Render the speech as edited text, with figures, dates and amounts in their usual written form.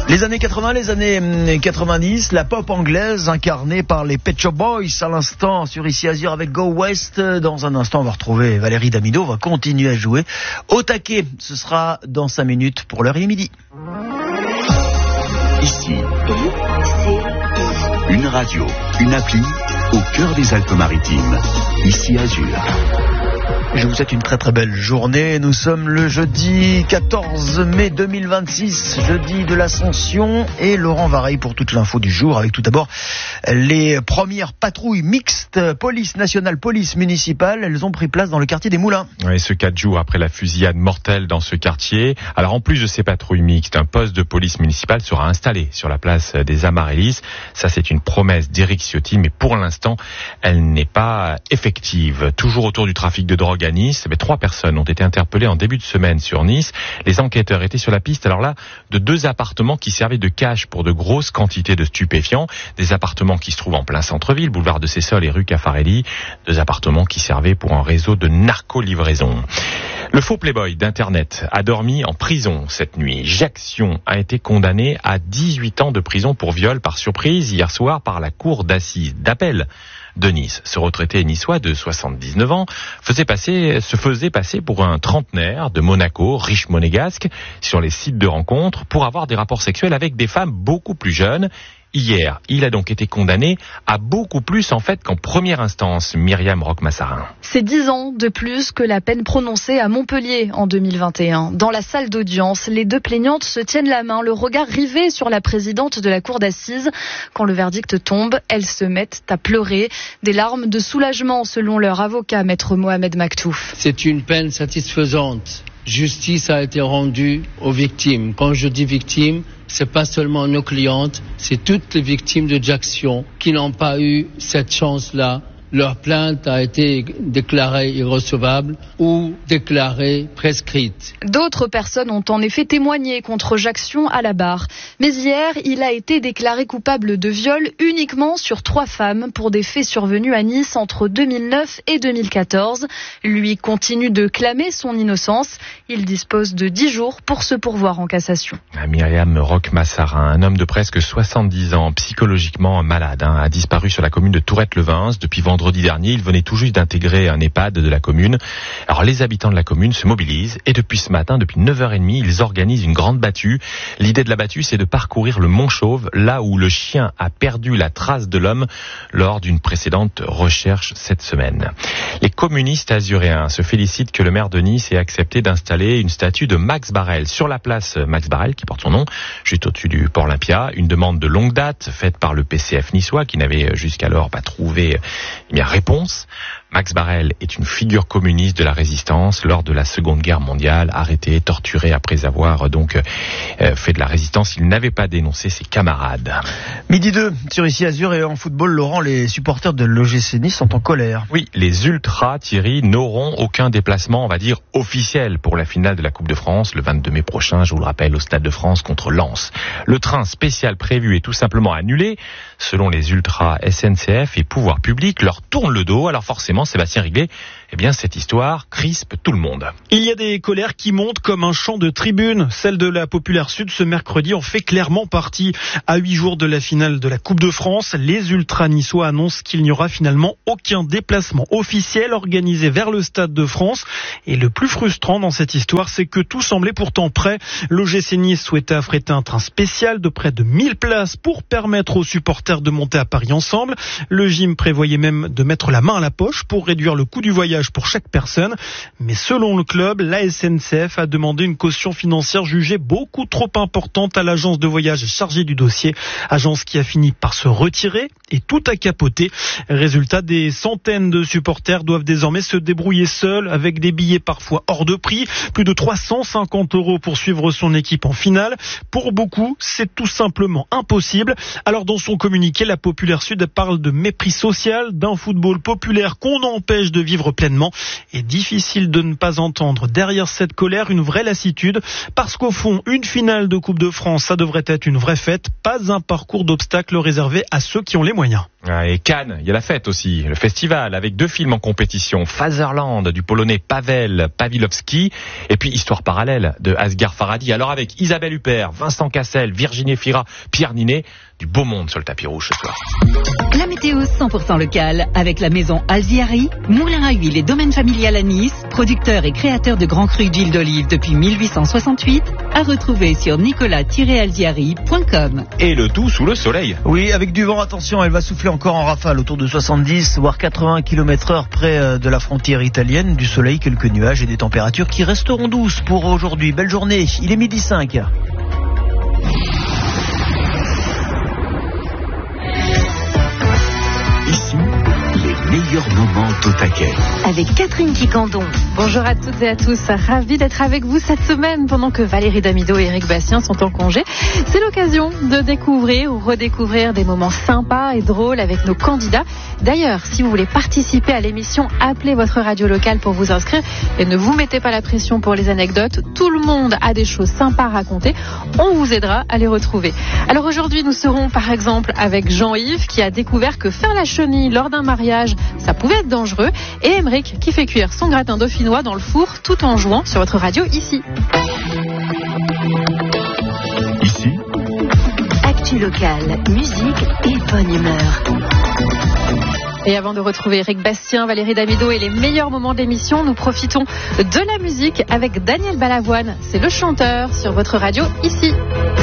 Les années 80, les années 90, la pop anglaise incarnée par les Pet Shop Boys à l'instant sur Ici Azur avec Go West. Dans un instant, on va retrouver Valérie Damido, on va continuer à jouer au taquet. Ce sera dans 5 minutes pour l'heure et midi. Ici, une radio, une appli au cœur des Alpes-Maritimes. Ici Azur. Je vous souhaite une très très belle journée. Nous sommes le jeudi 14 mai 2026, jeudi de l'Ascension, et Laurent Vareille pour toute l'info du jour, avec tout d'abord les premières patrouilles mixtes, police nationale, police municipale. Elles ont pris place dans le quartier des Moulins. Oui, ce 4 jours après la fusillade mortelle dans ce quartier. Alors en plus de ces patrouilles mixtes, un poste de police municipale sera installé sur la place des Amarellis. Ça, c'est une promesse d'Éric Ciotti, mais pour l'instant, elle n'est pas effective. Toujours autour du trafic de drogue à Nice, 3 personnes ont été interpellées en début de semaine sur Nice. Les enquêteurs étaient sur la piste, alors là, de 2 appartements qui servaient de cache pour de grosses quantités de stupéfiants. Des appartements qui se trouvent en plein centre-ville, boulevard de Sessol et rue Caffarelli. 2 appartements qui servaient pour un réseau de narco-livraison. Le faux playboy d'Internet a dormi en prison cette nuit. Jacques Sion a été condamné à 18 ans de prison pour viol par surprise hier soir par la cour d'assises d'appel de Nice. Ce retraité niçois de 79 ans se faisait passer pour un trentenaire de Monaco, riche monégasque, sur les sites de rencontres pour avoir des rapports sexuels avec des femmes beaucoup plus jeunes. Hier, il a donc été condamné à beaucoup plus en fait qu'en première instance. Myriam Roch-Massarin. C'est 10 ans de plus que la peine prononcée à Montpellier en 2021. Dans la salle d'audience, les 2 plaignantes se tiennent la main, le regard rivé sur la présidente de la cour d'assises. Quand le verdict tombe, elles se mettent à pleurer. Des larmes de soulagement selon leur avocat, maître Mohamed Maktouf. C'est une peine satisfaisante. Justice a été rendue aux victimes. Quand je dis victimes, c'est pas seulement nos clientes, c'est toutes les victimes de Jacques Sion qui n'ont pas eu cette chance-là. Leur plainte a été déclarée irrecevable ou déclarée prescrite. D'autres personnes ont en effet témoigné contre Jacques Sion à la barre. Mais hier, il a été déclaré coupable de viol uniquement sur 3 femmes pour des faits survenus à Nice entre 2009 et 2014. Lui continue de clamer son innocence. Il dispose de 10 jours pour se pourvoir en cassation. Myriam Roch-Massarin, un homme de presque 70 ans, psychologiquement malade, a disparu sur la commune de Tourette-le-Vins depuis vendredi dernier. Il venait tout juste d'intégrer un EHPAD de la commune. Alors les habitants de la commune se mobilisent et depuis ce matin, depuis 9h30, ils organisent une grande battue. L'idée de la battue, c'est de parcourir le Mont Chauve, là où le chien a perdu la trace de l'homme lors d'une précédente recherche cette semaine. Les communistes azuréens se félicitent que le maire de Nice ait accepté d'installer une statue de Max Barrel sur la place Max Barrel, qui porte son nom, juste au-dessus du Port Olympia. Une demande de longue date faite par le PCF niçois qui n'avait jusqu'alors pas trouvé réponse. Max Barrel est une figure communiste de la résistance lors de la Seconde Guerre mondiale, arrêté, torturé après avoir fait de la résistance. Il n'avait pas dénoncé ses camarades. Midi 2 sur Ici Azur, et en football, Laurent, les supporters de l'OGC Nice sont en colère. Oui, les Ultras, Thierry, n'auront aucun déplacement, on va dire, officiel pour la finale de la Coupe de France le 22 mai prochain, je vous le rappelle, au Stade de France contre Lens. Le train spécial prévu est tout simplement annulé. Selon les Ultras, SNCF et pouvoirs publics leur tournent le dos. Alors forcément, Sébastien Riglet, cette histoire crispe tout le monde. Il y a des colères qui montent comme un chant de tribune. Celle de la Populaire Sud ce mercredi en fait clairement partie. À 8 jours de la finale de la Coupe de France, les ultras niçois annoncent qu'il n'y aura finalement aucun déplacement officiel organisé vers le Stade de France. Et le plus frustrant dans cette histoire, c'est que tout semblait pourtant prêt. L'OGC Nice souhaitait affréter un train spécial de près de 1000 places pour permettre aux supporters de monter à Paris ensemble. Le gym prévoyait même de mettre la main à la poche pour réduire le coût du voyage pour chaque personne. Mais selon le club, la SNCF a demandé une caution financière jugée beaucoup trop importante à l'agence de voyage chargée du dossier. Agence qui a fini par se retirer et tout a capoté. Résultat, des centaines de supporters doivent désormais se débrouiller seuls avec des billets parfois hors de prix. Plus de 350 € pour suivre son équipe en finale. Pour beaucoup, c'est tout simplement impossible. Alors dans son communiqué, la Populaire Sud parle de mépris social, d'un football populaire qu'on empêche de vivre pleinement. Et difficile de ne pas entendre derrière cette colère une vraie lassitude, parce qu'au fond, une finale de Coupe de France, ça devrait être une vraie fête, pas un parcours d'obstacles réservé à ceux qui ont les moyens. Et Cannes, il y a la fête aussi, le festival avec 2 films en compétition, Fatherland du polonais Paweł Pawlikowski et puis Histoire parallèle de Asghar Farhadi. Alors avec Isabelle Huppert, Vincent Cassel, Virginie Efira, Pierre Ninet, du beau monde sur le tapis rouge ce soir. La météo 100% locale avec la maison Alziari, moulin à huile et domaine familial à Nice, producteur et créateur de grands crus d'huile d'olive depuis 1868, à retrouver sur nicolas-alziari.com. Et le tout sous le soleil. Oui, avec du vent, attention, elle va souffler encore en rafale autour de 70 voire 80 km/h près de la frontière italienne. Du soleil, quelques nuages et des températures qui resteront douces pour aujourd'hui. Belle journée, il est 12h05. Ici, les meilleurs moments au taquet. Avec Catherine Quicandon. Bonjour à toutes et à tous, ravi d'être avec vous cette semaine pendant que Valérie Damido et Eric Bastien sont en congé. C'est l'occasion de découvrir ou redécouvrir des moments sympas et drôles avec nos candidats. D'ailleurs, si vous voulez participer à l'émission, appelez votre radio locale pour vous inscrire et ne vous mettez pas la pression pour les anecdotes. Tout le monde a des choses sympas à raconter. On vous aidera à les retrouver. Alors aujourd'hui, nous serons par exemple avec Jean-Yves qui a découvert que faire la chenille lors d'un mariage, ça pouvait être dangereux, et Émeric qui fait cuire son gratin dauphinois dans le four tout en jouant sur votre radio ici. Ici, Actu locale, musique et bonne humeur. Et avant de retrouver Eric Bastien, Valérie Damido et les meilleurs moments de l'émission, nous profitons de la musique avec Daniel Balavoine. C'est le chanteur sur votre radio ici.